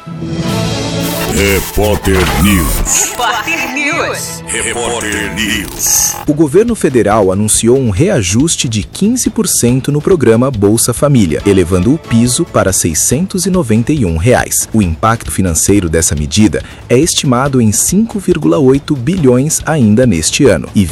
Repórter News. Repórter News. Repórter News. O governo federal anunciou um reajuste de 15% no programa Bolsa Família, elevando o piso para R$ 691. O impacto financeiro dessa medida é estimado em 5,8 bilhões ainda neste ano e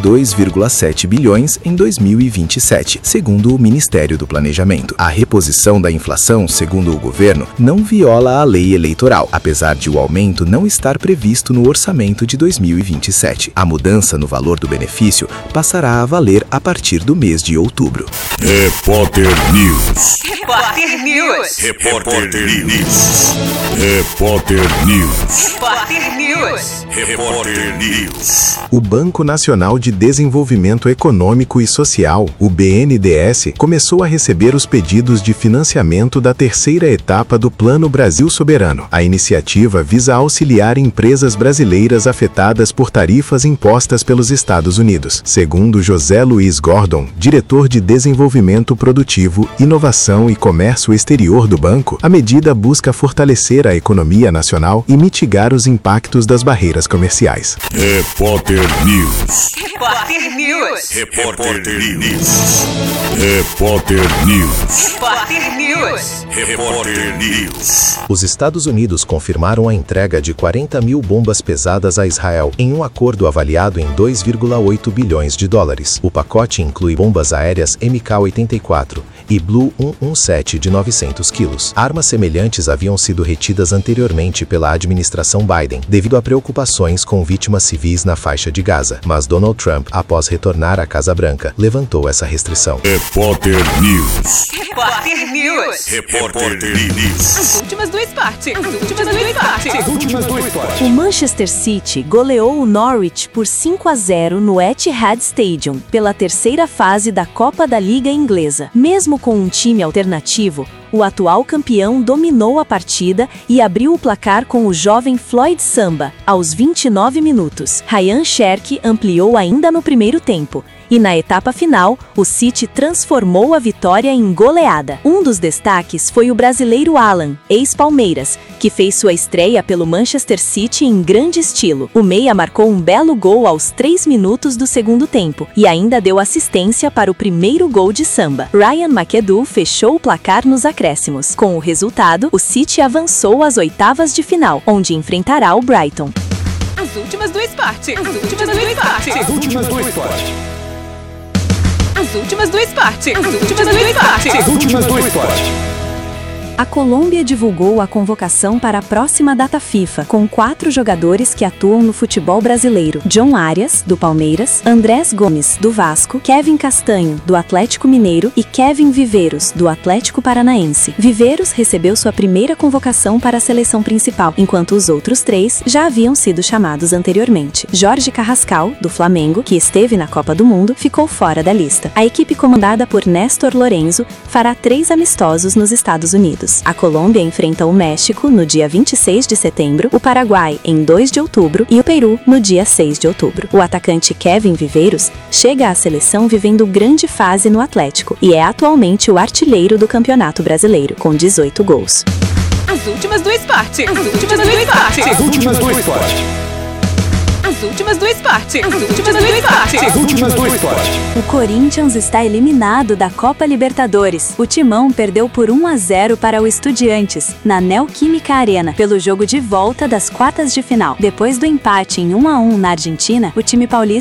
22,7 bilhões em 2027, segundo o Ministério do Planejamento. A reposição da inflação, segundo o governo, não viola a lei eleitoral, apesar de o aumento não estar previsto no orçamento de 2027. A mudança no valor do benefício passará a valer a partir do mês de outubro. Repórter News. Repórter News. Repórter News. Repórter News. Repórter News. Repórter News. O Banco Nacional de Desenvolvimento Econômico e Social, o BNDES, começou a receber os pedidos de financiamento da terceira etapa do Plano Brasil Soberano. A iniciativa visa auxiliar empresas brasileiras afetadas por tarifas impostas pelos Estados Unidos. Segundo José Luiz Gordon, diretor de Desenvolvimento Produtivo, Inovação e Comércio Exterior do banco, a medida busca fortalecer a economia nacional e mitigar os impactos das barreiras comerciais. Repórter News. Repórter News. Repórter News. Repórter News. Repórter News. Repórter News. Os Estados Unidos confirmaram a entrega de 40 mil bombas pesadas a Israel, em um acordo avaliado em 2,8 bilhões de dólares. O pacote inclui bombas aéreas MK-84 e Blue 117 de 900 quilos. Armas semelhantes haviam sido retidas anteriormente pela administração Biden, devido a preocupações com vítimas civis na faixa de Gaza. Mas Donald Trump, após retornar à Casa Branca, levantou essa restrição. Repórter News. Repórter News. Repórter News. As últimas do esporte. As últimas do esporte. O Manchester City goleou o Norwich por 5-0 no Etihad Stadium, pela terceira fase da Copa da Liga Inglesa. Mesmo com um time alternativo, o atual campeão dominou a partida e abriu o placar com o jovem Floyd Samba, aos 29 minutos. Ryan Cherki ampliou ainda no primeiro tempo. E na etapa final, o City transformou a vitória em goleada. Um dos destaques foi o brasileiro Alan, ex-Palmeiras, que fez sua estreia pelo Manchester City em grande estilo. O meia marcou um belo gol aos 3 minutos do segundo tempo e ainda deu assistência para o primeiro gol de Samba. Ryan McAdoo fechou o placar nos acréscimos. Com o resultado, o City avançou às oitavas de final, onde enfrentará o Brighton. As últimas do esporte. As últimas do esporte. As últimas do esporte. As últimas do esporte. As últimas do esporte. As últimas do esporte. A Colômbia divulgou a convocação para a próxima data FIFA, com 4 jogadores que atuam no futebol brasileiro: John Arias, do Palmeiras, Andrés Gomes, do Vasco, Kevin Castanho, do Atlético Mineiro e Kevin Viveiros, do Atlético Paranaense. Viveiros recebeu sua primeira convocação para a seleção principal, enquanto os outros 3 já haviam sido chamados anteriormente. Jorge Carrascal, do Flamengo, que esteve na Copa do Mundo, ficou fora da lista. A equipe comandada por Néstor Lorenzo fará 3 amistosos nos Estados Unidos. A Colômbia enfrenta o México no dia 26 de setembro, o Paraguai em 2 de outubro e o Peru no dia 6 de outubro. O atacante Kevin Viveiros chega à seleção vivendo grande fase no Atlético e é atualmente o artilheiro do Campeonato Brasileiro, com 18 gols. As últimas do esporte. As últimas do esporte. As últimas do esporte. As últimas do esporte. As últimas do esporte. As últimas do esporte. O Corinthians está eliminado da Copa Libertadores. O Timão perdeu por 1-0 para o Estudiantes, na Neoquímica Arena, pelo jogo de volta das quartas de final. Depois do empate em 1-1 na Argentina, o time paulista